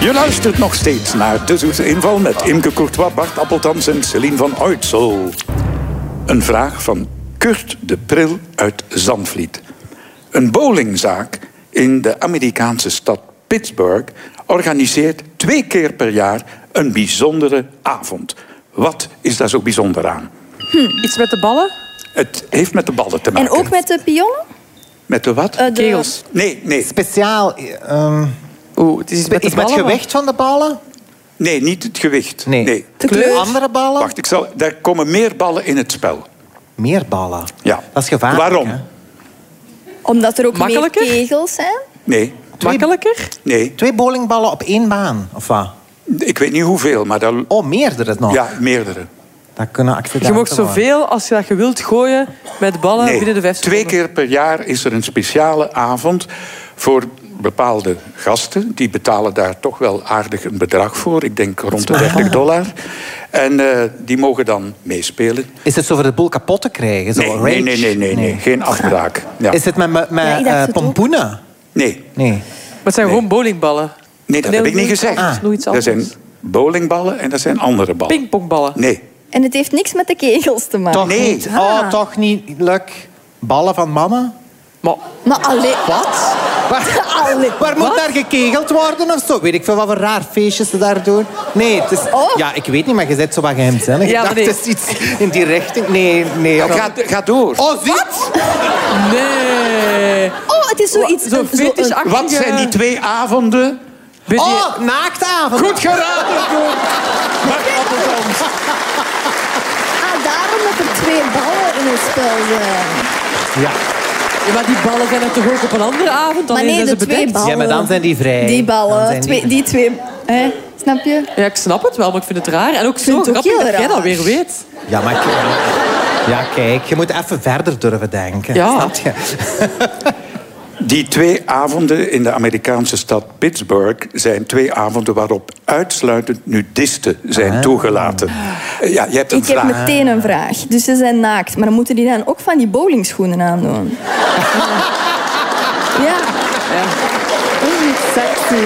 Je luistert nog steeds naar De Zoete Inval met Imke Courtois, Bart Appeltans en Céline van Uytsel. Een vraag van Kurt de Pril uit Zandvliet. Een bowlingzaak in de Amerikaanse stad Pittsburgh organiseert 2 keer per jaar een bijzondere avond. Wat is daar zo bijzonder aan? Iets met de ballen? Het heeft met de ballen te maken. En ook met de pionnen? Met de wat? Kegels. Nee. Speciaal. Het is iets met de Is met ballen. het gewicht van de ballen? Nee, niet het gewicht. Nee. De kleur? Andere ballen? Wacht, daar komen meer ballen in het spel. Meer ballen? Ja. Dat is gevaarlijk. Waarom? Hè? Omdat er ook meer Makkelijker? kegels zijn? Nee. Makkelijker? Nee. 2 bowlingballen op 1 baan, of wat? Ik weet niet hoeveel, maar dan... Oh, meerdere nog? Ja, meerdere. Dat kunnen accidenten Je mag zoveel als je dat je wilt gooien met ballen binnen de 5 2 seconden. keer per jaar is er een speciale avond voor bepaalde gasten. Die betalen daar toch wel aardig een bedrag voor. Ik denk rond de $30. En die mogen dan meespelen. Is het zo voor de boel kapot te krijgen? Zo rage? Nee. Geen afbraak. Ja. Is het met Ja, ik dacht het ook. pompoenen? Nee. Nee. Maar het zijn gewoon bowlingballen. Nee, dat heb ik niet gezegd. Dat is nog iets Er anders. zijn bowlingballen en er zijn andere ballen. Pingpongballen. Nee. En het heeft niks met de kegels te maken? Toch Nee. niet? Oh, toch niet. Leuk. Ballen van mannen? Maar Maar alleen... Wat? Waar moet daar gekegeld worden of zo? Weet ik veel wat voor raar feestjes ze daar doen? Nee, het is... Oh. Ja, ik weet niet, maar je zit zo wat geheimzinnig. Ja, Ik maar dacht, nee. het is iets in die richting. Nee. Ga door. Oh, ziet! nee. Oh, het is zoiets... Zo'n fetishachtige... Wat zijn die 2 avonden? Beetje- Oh, naaktavond. Goed geraden door Bart Appeltans. Ah, daarom dat er 2 ballen in het spel zijn. Ja. Ja, maar die ballen zijn er toch ook op een andere avond? Dan Maar nee, zijn de ze 2 bedekt. ballen. Ja, maar dan zijn die vrij. Die Dan ballen, zijn die 2... Snap je? Ja, ik snap het wel, maar ik vind het raar. En ook zo vind het ook grappig heel dat jij dat raar. weer weet. Ja, maar... Ja, kijk, je moet even verder durven denken. Ja. Snap je? Die 2 avonden in de Amerikaanse stad Pittsburgh zijn 2 avonden waarop uitsluitend nudisten zijn toegelaten. Ja, je hebt een Ik heb vraag. meteen een vraag. Dus ze zijn naakt, maar dan moeten die dan ook van die bowlingschoenen aandoen? Ja. Dat is niet sexy.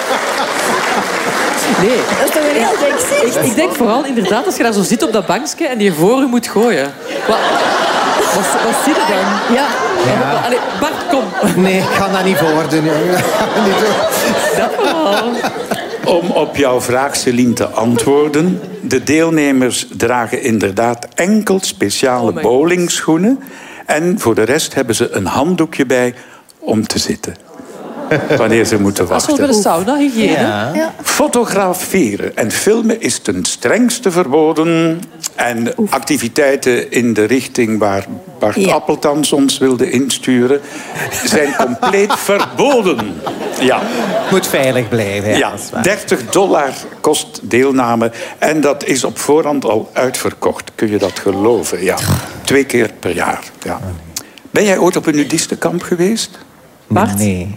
Nee. Dat is toch een heel sexy? Ik denk vooral inderdaad als je daar zo zit op dat bankje en die voor je moet gooien. Wat zie je dan? Ja. Ja. Allee, Bart, kom. Nee, ik ga dat niet voordoen. jongen. Niet doen. Dat vooral. Om op jouw vraag, Céline, te antwoorden. De deelnemers dragen inderdaad enkel speciale Oh my God. bowlingschoenen. En voor de rest hebben ze een handdoekje bij om te zitten. Wanneer ze moeten Dat is zoals bij wachten. de sauna, hygiëne. Ja. Ja. Fotograferen en filmen is ten strengste verboden. En activiteiten in de richting waar Bart Ja. Appeltans ons wilde insturen... zijn compleet verboden. Ja. Moet veilig blijven. Ja, dat is waar. $30 kost deelname. En dat is op voorhand al uitverkocht. Kun je dat geloven? Ja. 2 keer per jaar. Ja. Ben jij ooit op een nudistenkamp geweest? Bart? Nee.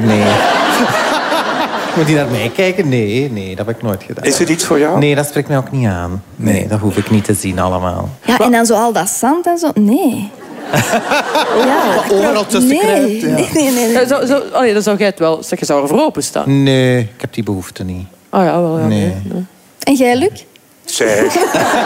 Moet je naar mij kijken? Nee, dat heb ik nooit gedaan. Is het iets voor jou? Nee, dat spreekt mij ook niet aan. Nee, dat hoef ik niet te zien allemaal. Ja, en dan zo al dat zand en zo. Nee. Ja, Overal tussen nee. kruipt, ja. Nee. Dan zou jij het wel... Zeg, je zou er voor openstaan. Nee, ik heb die behoefte niet. Oh ja, wel. Ja, Nee. nee. En jij, Luc? Zeg.